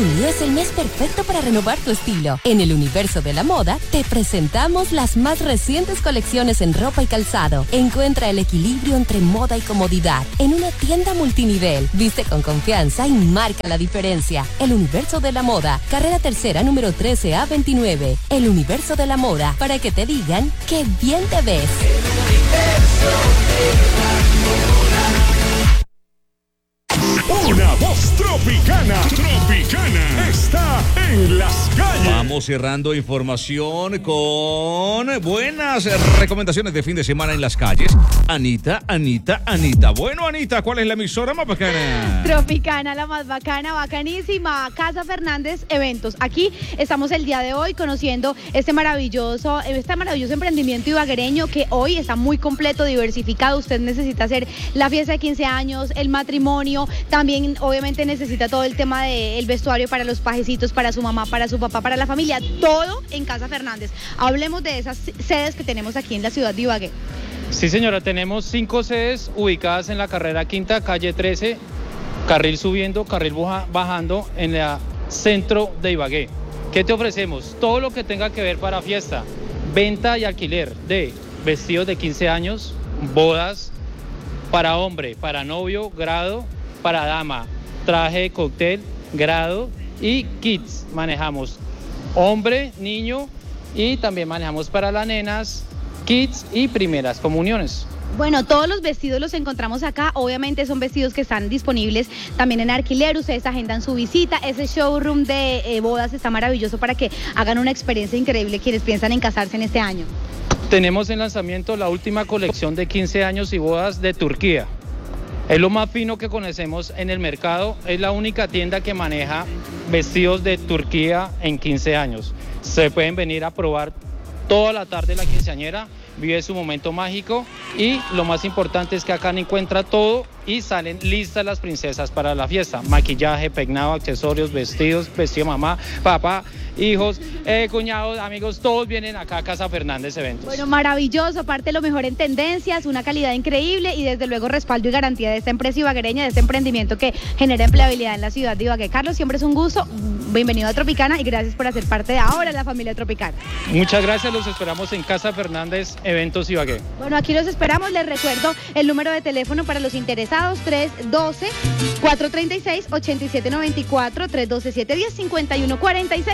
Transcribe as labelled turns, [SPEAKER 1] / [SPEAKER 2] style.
[SPEAKER 1] Junio es el mes perfecto para renovar tu estilo. En el universo de la moda, te presentamos las más recientes colecciones en ropa y calzado. Encuentra el equilibrio entre moda y comodidad en una tienda multinivel. Viste con confianza y marca la diferencia. El universo de la moda, carrera tercera, número 13A29. El universo de la moda, para que te digan qué bien te ves.
[SPEAKER 2] Una voz tropicana está en las calles.
[SPEAKER 3] Vamos cerrando información con buenas recomendaciones de fin de semana en las calles. Anita. Bueno, Anita, ¿cuál es la emisora más bacana?
[SPEAKER 4] Tropicana, la más bacana, bacanísima. Casa Fernández Eventos. Aquí estamos el día de hoy conociendo este maravilloso emprendimiento ibaguereño que hoy está muy completo, diversificado. Usted necesita hacer la fiesta de 15 años, el matrimonio, también obviamente necesita todo el tema del vestuario para los pajecitos, para su mamá, para su papá, para la familia, todo en Casa Fernández. Hablemos de esas sedes que tenemos aquí en la ciudad de Ibagué.
[SPEAKER 5] Sí, señora, tenemos 5 sedes ubicadas en la carrera quinta, calle 13, carril subiendo, carril bajando, en el centro de Ibagué. ¿Qué te ofrecemos? Todo lo que tenga que ver para fiesta, venta y alquiler de vestidos de 15 años, bodas, para hombre, para novio, grado, para dama, traje de cóctel, grado y kits. Manejamos hombre, niño y también manejamos para las nenas, kits y primeras comuniones.
[SPEAKER 4] Bueno, todos los vestidos los encontramos acá, obviamente son vestidos que están disponibles también en alquiler, ustedes agendan su visita, ese showroom de bodas está maravilloso para que hagan una experiencia increíble quienes piensan en casarse en este año.
[SPEAKER 5] Tenemos en lanzamiento la última colección de 15 años y bodas de Turquía. Es lo más fino que conocemos en el mercado, es la única tienda que maneja vestidos de Turquía en 15 años. Se pueden venir a probar toda la tarde la quinceañera, vive su momento mágico y lo más importante es que acá encuentra todo y salen listas las princesas para la fiesta. Maquillaje, peinado, accesorios, vestido mamá, papá, hijos, cuñados, amigos, todos vienen acá a Casa Fernández Eventos.
[SPEAKER 4] Bueno, maravilloso, aparte lo mejor en tendencias, una calidad increíble y desde luego respaldo y garantía de esta empresa ibaguereña, de este emprendimiento que genera empleabilidad en la ciudad de Ibagué. Carlos, siempre es un gusto, bienvenido a Tropicana y gracias por hacer parte de ahora la familia Tropicana.
[SPEAKER 5] Muchas gracias, los esperamos en Casa Fernández Eventos Ibagué.
[SPEAKER 4] Bueno, aquí los esperamos, les recuerdo el número de teléfono para los interesados, 312-436-8794, 312-710-5146.